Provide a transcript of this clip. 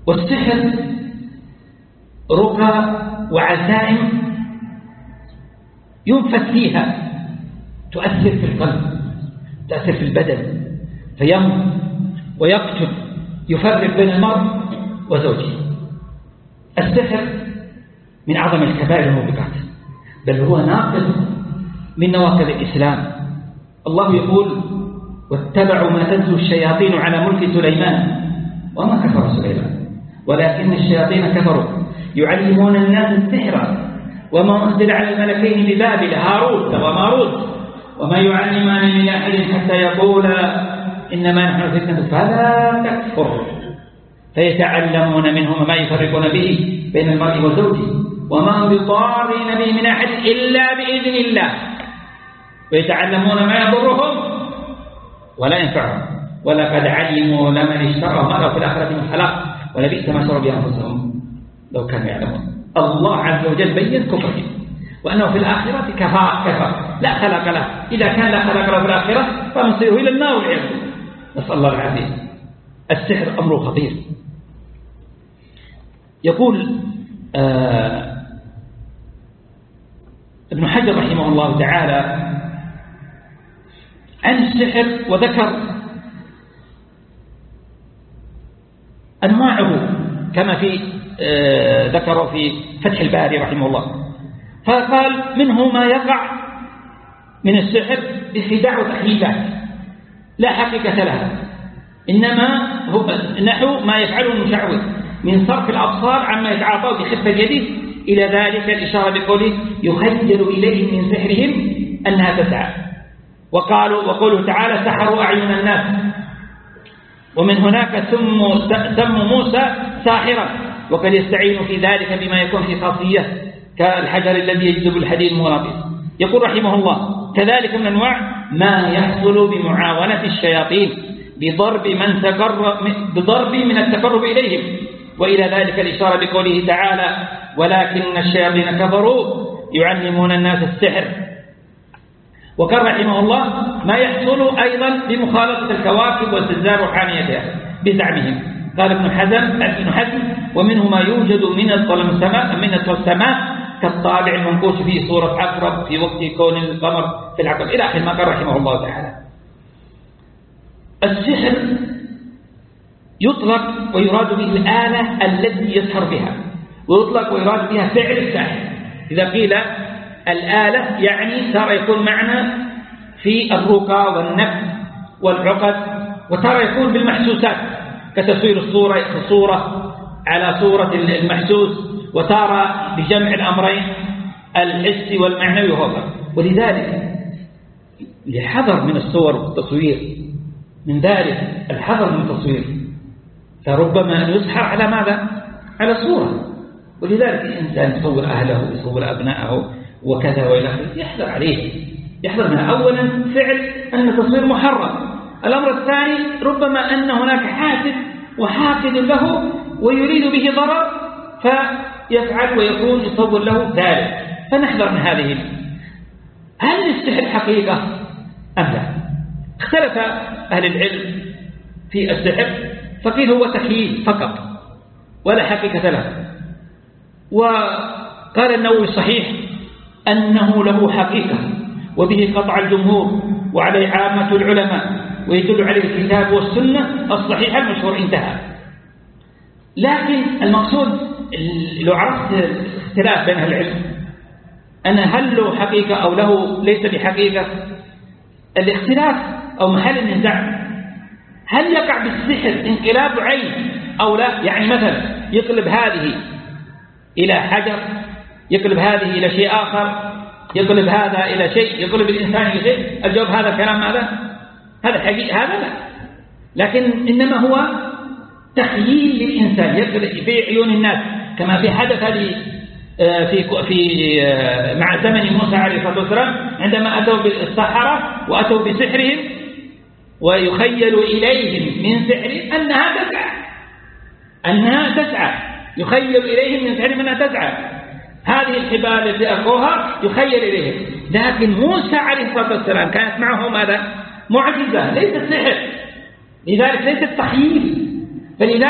والسحر رقى وعزائم ينفث فيها تؤثر في القلب، تؤثر في البدن، فيموت ويقتل، يفرق بين المرء وزوجه. السحر من أعظم الكبائر الموبقات، بل هو ناقض من نواقض الإسلام. الله يقول: واتبعوا ما تتلو الشياطين على ملك سليمان وما كفر سليمان ولكن الشياطين كفروا يعلمون الناس السحر وما أنزل على الملكين ببابل هاروت وماروت وما يعلمان من أحد حتى يقولا إنما نحن فتنة فلا تكفر فيتعلمون منهما ما يفرقون به بين المرء وزوجه وما هم بضارين به من أحد إلا بإذن الله ويتعلمون ما يضرهم ولا ينفعهم ولقد علموا لمن اشتراه ما له في الآخرة من خلاق ولبئس ما شروا بأنفسهم لو كانوا يعلمون. الله عز وجل بين كفره وأنه في الآخرة كفر لا خلق له. إذا كان لا خلق له في الآخرة فمصيره إلى النار والعياذ بالله، نسأل الله العافية. السحر أمر خطير. يقول ابن حجر رحمه الله تعالى عن السحر وذكر أنواعه كما في ذكر في فتح الباري رحمه الله، فقال: منه ما يقع من السحر بخداع وتخييبات لا حقيقة لها، إنما هو نحو ما يفعله المشعوذ من صرف الأبصار عما يتعاطاه بخفة يده إلى ذلك الإشارة بقوله: يخيل إليه من سحرهم أنها تسعى. وقوله تعالى: سحروا أعين الناس. ومن هناك سموا موسى ساحرا، وقد يستعين في ذلك بما يكون في خاصية كالحجر الذي يجذب الحديد المغناطيس. يقول رحمه الله: كذلك من أنواع ما يحصل بمعاونة الشياطين بضرب من التقرب إليهم، وإلى ذلك الإشارة بقوله تعالى: ولكن الشياطين كفروا يعلمون الناس السحر. وقال رحمه الله: ما يحصل أيضا بمخالطة الكواكب وزلزال روحانيتها بزعمهم. قال ابن حزم: ومنه ما يوجد من السماء كالطابع المنقوش في صورة عقرب في وقت كون القمر في العقرب إلى آخر ما قال رحمه الله تعالى. السحر يطلق ويراد به الآلة التي يسحر بها، ويطلق ويراد بها فعل الساحر. إذا قيل الآلة يعني ترى يكون معنا في الرقى والنفس والعقد، وترى يكون بالمحسوسات كتصوير الصورة على صورة المحسوس، وترى بجمع الأمرين الحسي والمعنوي وهذا. ولذلك لحذر من الصور والتصوير، من ذلك الحذر من التصوير، فربما أن يسحر على ماذا؟ على صورة. ولذلك الإنسان يصور أهله يصور أبنائه وكذا وإلى آخره، يحذر عليه، يحذر منها. أولا فعل أن التصوير محرم. الأمر الثاني ربما أن هناك حاسد وحاقد له ويريد به ضرر فيفعل ويكون يصور له ذلك، فنحذر من هذه. هل السحر حقيقة أم لا؟ اختلف أهل العلم في السحر، فقيل هو تخييل فقط ولا حقيقة له. وقال النووي صحيح أنه له حقيقة، وبه قطع الجمهور وعليه عامة العلماء، ويدل عليه الكتاب والسنة الصحيحة المشهور انتهى. لكن المقصود لو عرفت الاختلاف بين أهل العلم أن هل له حقيقة أو له ليس بحقيقة، الاختلاف أو محل النزاع هل يقع بالسحر انقلاب عين أو لا. يعني مثلا يقلب هذه إلى حجر، يقلب هذه إلى شيء آخر، يقلب هذا إلى شيء، يقلب الإنسان إلى شيء. الجواب هذا الكلام هذا حقيقي، هذا لا. لكن إنما هو تخييل للإنسان يقلب في عيون الناس، كما في حدث هذه في مع زمن موسى عليه الصلاة والسلام عندما أتوا بالسحرة وأتوا بسحرهم ويخيل إليهم من سحرهم أنها تسعى، يخيل إليهم من سحرهم أنها تسعى. هذه الحبال التي ألقوها يخيل إليهم. لكن موسى عليه الصلاة والسلام كانت معه ماذا؟ معجزة، ليست سحر، لذلك ليست تخييل. فلذلك